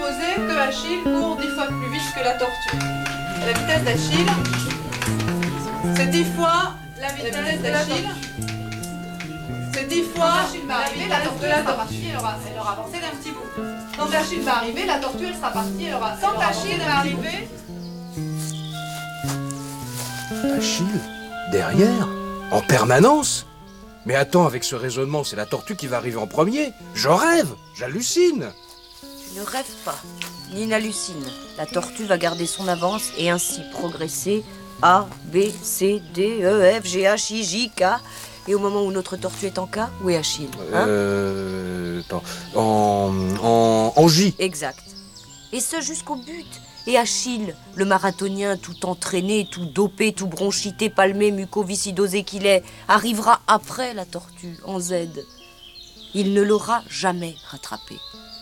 supposer que Achille court 10 fois plus vite que la tortue. La vitesse d'Achille, c'est 10 fois la vitesse d'Achille. C'est 10 fois Achille va arriver, la tortue sera partie, elle aura avancé d'un petit bout. Quand Achille va arriver, la tortue elle sera partie, elle aura quand Achille va arriver. Achille? Derrière? En permanence? Mais attends, avec ce raisonnement, c'est la tortue qui va arriver en premier. Je rêve, j'hallucine. Tu ne rêves pas, ni n'hallucines. La tortue va garder son avance et ainsi progresser A, B, C, D, E, F, G, H, I, J, K. Et au moment où notre tortue est en K, où est Achille, hein? Attends, en J. Exact. Et ce jusqu'au but. Et Achille, le marathonien tout entraîné, tout dopé, tout bronchité, palmé, mucoviscidosé qu'il est, arrivera après la tortue, en Z. Il ne l'aura jamais rattrapé.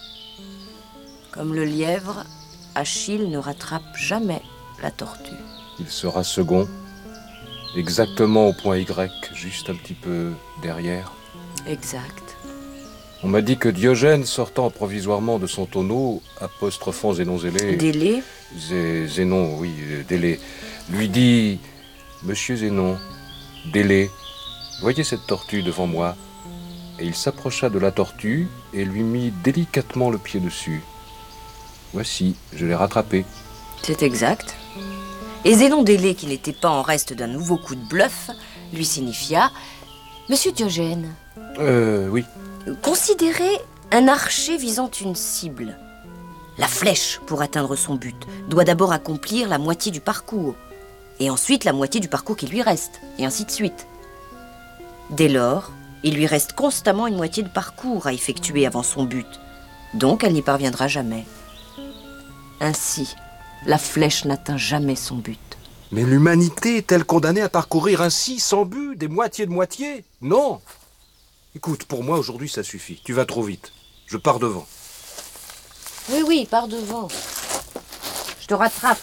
Comme le lièvre, Achille ne rattrape jamais la tortue. Il sera second, exactement au point Y, juste un petit peu derrière. Exact. On m'a dit que Diogène, sortant provisoirement de son tonneau, apostrophant Zénon Zélé... Délé. Zénon, oui, Délé, lui dit « Monsieur Zénon, Délé, voyez cette tortue devant moi ?» Et il s'approcha de la tortue et lui mit délicatement le pied dessus. « Voici, je l'ai rattrapé. » C'est exact. Et Zénon Délé, qui n'était pas en reste d'un nouveau coup de bluff, lui signifia « Monsieur Diogène, Oui. considérez un archer visant une cible. La flèche, pour atteindre son but, doit d'abord accomplir la moitié du parcours, et ensuite la moitié du parcours qui lui reste, et ainsi de suite. Dès lors, il lui reste constamment une moitié de parcours à effectuer avant son but, donc elle n'y parviendra jamais. Ainsi, la flèche n'atteint jamais son but. Mais l'humanité est-elle condamnée à parcourir ainsi, sans but, des moitiés de moitié? Non. Écoute, pour moi, aujourd'hui, ça suffit. Tu vas trop vite. Je pars devant. Oui, pars devant. Je te rattrape.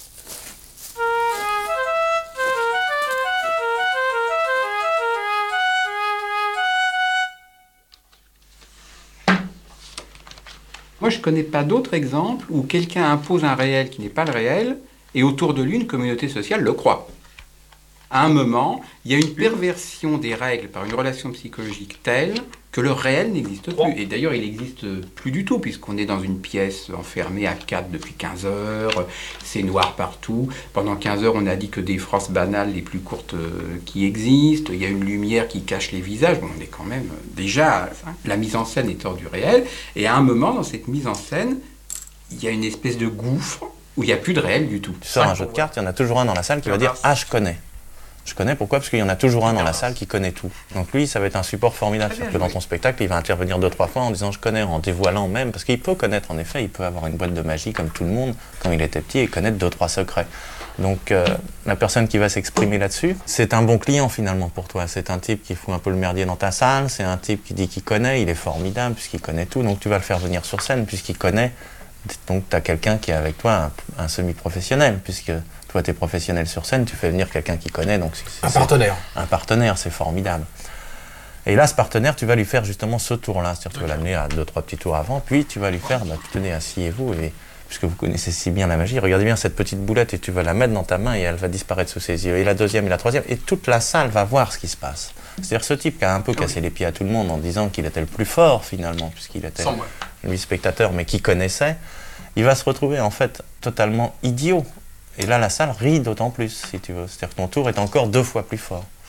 Moi, je ne connais pas d'autres exemples où quelqu'un impose un réel qui n'est pas le réel et autour de lui, une communauté sociale le croit. À un moment, il y a une perversion des règles par une relation psychologique telle que le réel n'existe plus. Et d'ailleurs, il n'existe plus du tout, puisqu'on est dans une pièce enfermée à 4 depuis 15 heures, c'est noir partout. Pendant 15 heures, on a dit que des phrases banales les plus courtes qui existent, il y a une lumière qui cache les visages. Bon, on est quand même déjà... La mise en scène est hors du réel, et à un moment, dans cette mise en scène, il y a une espèce de gouffre où il n'y a plus de réel du tout. Tu sors un jeu de cartes, il y en a toujours un dans la salle qui va dire « Ah, je connais ». Je connais, pourquoi? Parce qu'il y en a toujours un dans la salle qui connaît tout. Donc lui, ça va être un support formidable. C'est-à-dire que dans ton spectacle, il va intervenir 2-3 fois en disant « je connais », en dévoilant même, parce qu'il peut connaître, en effet, il peut avoir une boîte de magie comme tout le monde, quand il était petit, et connaître 2-3 secrets. Donc la personne qui va s'exprimer là-dessus, c'est un bon client finalement pour toi. C'est un type qui fout un peu le merdier dans ta salle, c'est un type qui dit qu'il connaît, il est formidable puisqu'il connaît tout, donc tu vas le faire venir sur scène puisqu'il connaît. Donc tu as quelqu'un qui est avec toi, un semi-professionnel, puisque toi tu es professionnel sur scène, tu fais venir quelqu'un qui connaît. Donc un partenaire. Un partenaire, c'est formidable. Et là, ce partenaire, tu vas lui faire justement ce tour-là, c'est-à-dire tu vas l'amener à 2-3 petits tours avant, puis tu vas lui faire, tenez, asseyez-vous, et puisque vous connaissez si bien la magie, regardez bien cette petite boulette et tu vas la mettre dans ta main et elle va disparaître sous ses yeux. Et la deuxième et la troisième, et toute la salle va voir ce qui se passe. C'est-à-dire ce type qui a un peu cassé les pieds à tout le monde en disant qu'il était le plus fort finalement, puisqu'il était lui spectateur, mais qui connaissait, il va se retrouver en fait totalement idiot. Et là, la salle rit d'autant plus, si tu veux. C'est-à-dire que ton tour est encore 2 fois plus fort.